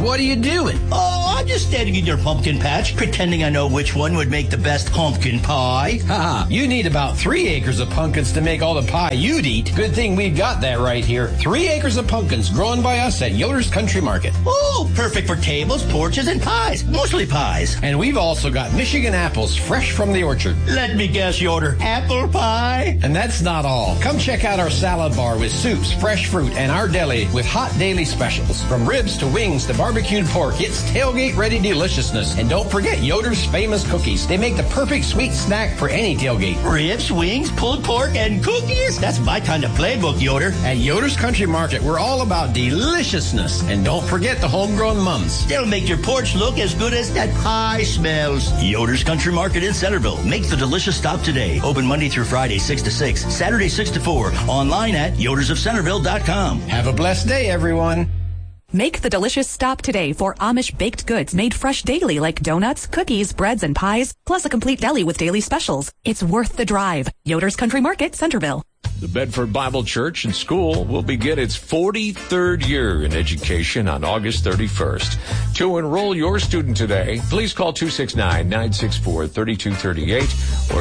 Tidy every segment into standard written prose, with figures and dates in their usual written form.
what are you doing? Oh, I'm just standing in your pumpkin patch, pretending I know which one would make the best pumpkin pie. Haha, you need about 3 acres of pumpkins to make all the pie you'd eat. Good thing we've got that right here. 3 acres of pumpkins grown by us at Yoder's Country Market. Oh, perfect for tables, porches, and pies. Mostly pies. And we've also got Michigan apples fresh from the orchard. Let me guess, Yoder. Apple pie? And that's not all. Come check out our salad bar with soups, fresh fruit, and our deli with hot daily specials. From ribs to wings to barbecued pork, it's tailgate-ready deliciousness. And don't forget Yoder's famous cookies. They make the perfect sweet snack for any tailgate. Ribs, wings, pulled pork, and cookies? That's my kind of playbook, Yoder. At Yoder's Country Market, we're all about deliciousness. And don't forget the homegrown mums. They'll make your porch look as good as that pie smells. Yoder's Country Market in Centerville. Make the delicious stop today. Open Monday through Friday, 6 to 6, Saturday, 6 to 4. Online at yodersofcenterville.com. Have a blessed day, everyone. Make the delicious stop today for Amish baked goods made fresh daily like donuts, cookies, breads, and pies, plus a complete deli with daily specials. It's worth the drive. Yoder's Country Market, Centerville. The Bedford Bible Church and School will begin its 43rd year in education on August 31st. To enroll your student today, please call 269-964-3238 or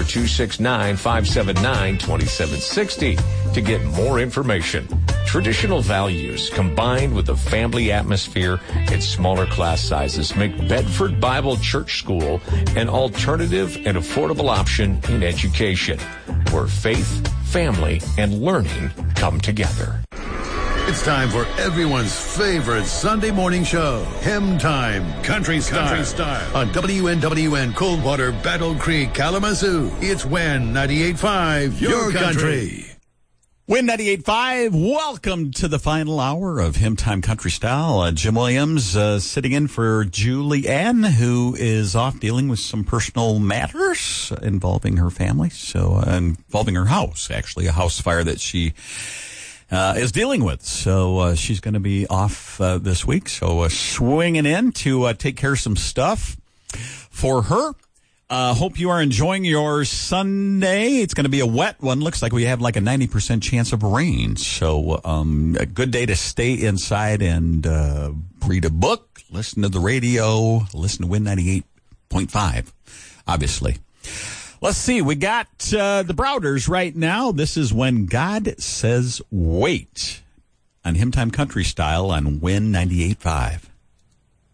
269-579-2760 to get more information. Traditional values combined with a family atmosphere and smaller class sizes make Bedford Bible Church School an alternative and affordable option in education, where faith, family, and learning come together. It's time for everyone's favorite Sunday morning show, Hymn Time, Country Style, on WNWN Coldwater, Battle Creek, Kalamazoo. It's WIN 98.5, your country. WIN 98.5, welcome to the final hour of Hymn Time Country Style. Jim Williams sitting in for Julie Ann, who is off dealing with some personal matters involving her family, involving her house, actually, a house fire that she is dealing with. So she's going to be off this week, so swinging in to take care of some stuff for her. Hope you are enjoying your Sunday. It's going to be a wet one. Looks like we have like a 90% chance of rain. So, a good day to stay inside and, read a book, listen to the radio, listen to WIN 98.5, obviously. Let's see. We got, the Browders right now. This is When God Says Wait on Hymn Time Country Style on WIN 98.5.